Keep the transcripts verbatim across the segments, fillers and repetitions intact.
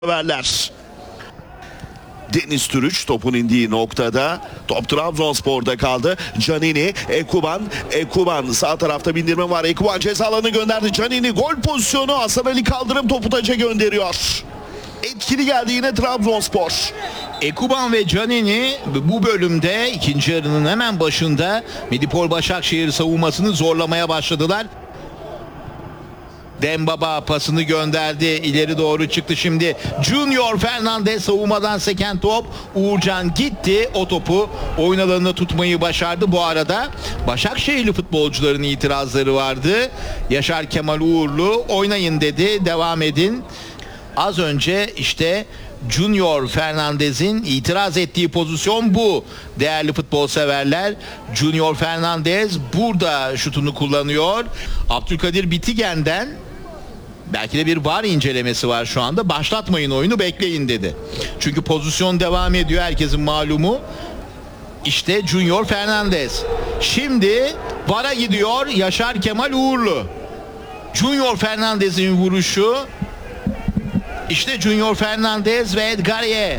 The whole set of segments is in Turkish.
Haberler. Deniz Türüç topun indiği noktada top Trabzonspor'da kaldı. Canini, Ekuban, Ekuban sağ tarafta bindirme var. Ekuban ceza alanı gönderdi. Canini gol pozisyonu. Hasan Ali kaldırım topu taca gönderiyor. Etkili geldi yine Trabzonspor. Ekuban ve Canini bu bölümde ikinci yarının hemen başında Medipol Başakşehir savunmasını zorlamaya başladılar. Dembaba pasını gönderdi. İleri doğru çıktı şimdi. Junior Fernandez savunmadan seken top. Uğurcan gitti. O topu oyun alanında tutmayı başardı. Bu arada Başakşehirli futbolcuların itirazları vardı. Yaşar Kemal Uğurlu oynayın dedi. Devam edin. Az önce işte Junior Fernandez'in itiraz ettiği pozisyon bu. Değerli futbol severler, Junior Fernandez burada şutunu kullanıyor. Abdülkadir Bitigen'den belki de bir VAR incelemesi var şu anda. Başlatmayın oyunu, bekleyin dedi. Çünkü pozisyon devam ediyor, herkesin malumu. İşte Junior Fernandez. Şimdi VAR'a gidiyor Yaşar Kemal Uğurlu. Junior Fernandez'in vuruşu. İşte Junior Fernandez ve Edgarie.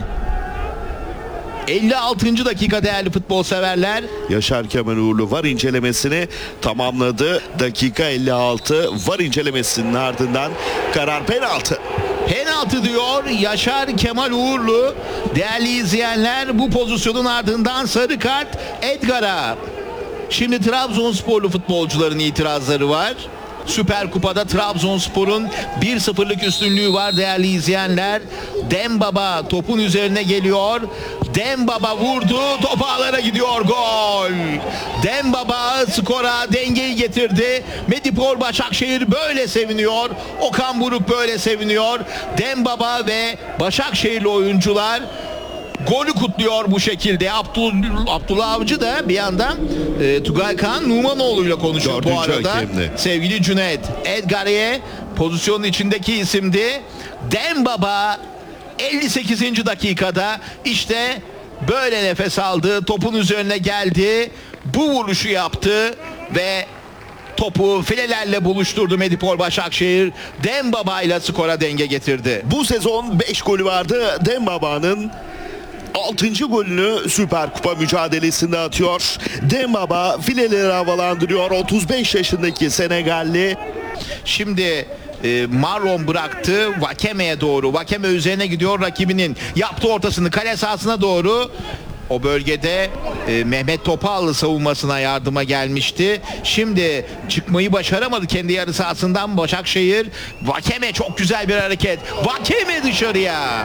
elli altıncı dakika değerli futbol severler. Yaşar Kemal Uğurlu VAR incelemesini tamamladı. Dakika elli altı. VAR incelemesinin ardından karar penaltı. Penaltı diyor Yaşar Kemal Uğurlu. Değerli izleyenler, bu pozisyonun ardından sarı kart Edgar'a. Şimdi Trabzonsporlu futbolcuların itirazları var. Süper Kupa'da Trabzonspor'un bir sıfırlık üstünlüğü var değerli izleyenler. Dembaba topun üzerine geliyor. Dembaba vurdu. Top ağlara gidiyor. Gol. Dembaba skora dengeyi getirdi. Medipol Başakşehir böyle seviniyor. Okan Buruk böyle seviniyor. Dembaba ve Başakşehirli oyuncular golü kutluyor bu şekilde. Abdul, Abdullah Avcı da bir yandan e, Tugay Kaan Numanoğlu ile konuşuyor bu arada. Hakemli. Sevgili Cüneyt. Edgarie pozisyonun içindeki isimdi. Dembaba elli sekizinci dakikada işte böyle nefes aldı. Topun üzerine geldi. Bu vuruşu yaptı ve topu filelerle buluşturdu Medipol Başakşehir. Dembaba ile skora denge getirdi. Bu sezon beş golü vardı. Dembaba'nın altıncı golünü Süper Kupa mücadelesinde atıyor. Dembaba fileleri havalandırıyor. otuz beş yaşındaki Senegalli. Şimdi e, Marlon bıraktı Vakeme'ye doğru. Vakeme üzerine gidiyor rakibinin. Yaptı ortasını kale sahasına doğru. O bölgede e, Mehmet Topallı savunmasına yardıma gelmişti. Şimdi çıkmayı başaramadı kendi yarı sahasından Başakşehir. Vakeme çok güzel bir hareket. Vakeme dışarıya.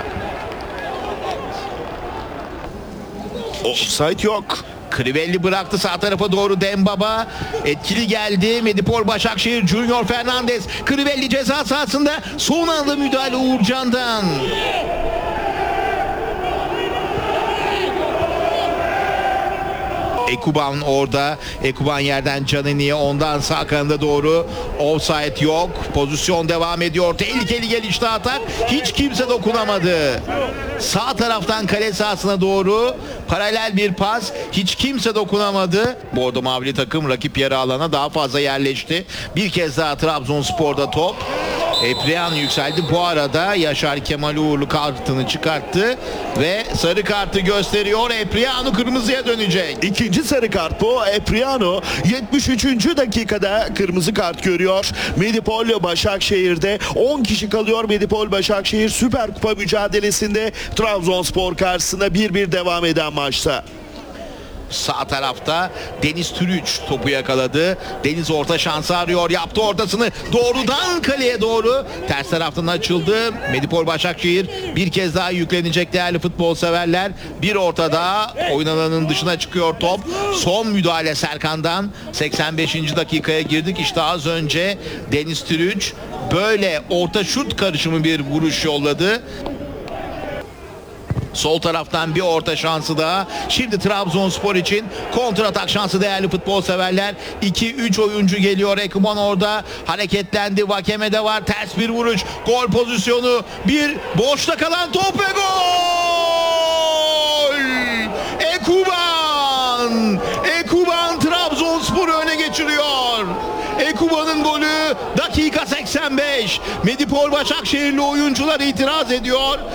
Offside yok. Crivelli bıraktı sağ tarafa doğru Dembaba. Etkili geldi Medipol Başakşehir. Junior Fernandez. Crivelli ceza sahasında. Son anda müdahale Uğurcan'dan. Ekuban orada. Ekuban yerden Canini'ye, ondan sağ kanada doğru. Offside yok. Pozisyon devam ediyor. Tehlikeli gelişti atak. Hiç kimse dokunamadı. Sağ taraftan kale sahasına doğru paralel bir pas. Hiç kimse dokunamadı. Bordo mavili takım rakip yarı alana daha fazla yerleşti. Bir kez daha Trabzonspor'da top. Epriyan yükseldi. Bu arada Yaşar Kemal Uğurlu kartını çıkarttı ve sarı kartı gösteriyor. Epriano kırmızıya dönecek. İkinci sarı kart bu. Epriano yetmiş üçüncü dakikada kırmızı kart görüyor. Medipol Başakşehir'de on kişi kalıyor. Medipol Başakşehir Süper Kupa mücadelesinde Trabzonspor karşısında bir bir devam eden maçta. Sağ tarafta Deniz Türüç topu yakaladı. Deniz orta şansı arıyor. Yaptı ortasını doğrudan kaleye doğru. Ters taraftan açıldı. Medipol Başakşehir bir kez daha yüklenecek değerli futbol severler. Bir orta daha oyun alanının dışına çıkıyor top. Son müdahale Serkan'dan. seksen beşinci dakikaya girdik. İşte az önce Deniz Türüç böyle orta şut karışımı bir vuruş yolladı. Sol taraftan bir orta şansı daha. Şimdi Trabzonspor için kontratak şansı değerli futbol severler. iki üç oyuncu geliyor. Ekuban orada hareketlendi. Vakeme de var. Ters bir vuruş. Gol pozisyonu. Bir boşta kalan top ve gol! Ekuban! Ekuban Trabzonspor'u öne geçiriyor. Ekuban'ın golü dakika seksen beş. Medipol Başakşehirli oyuncular itiraz ediyor.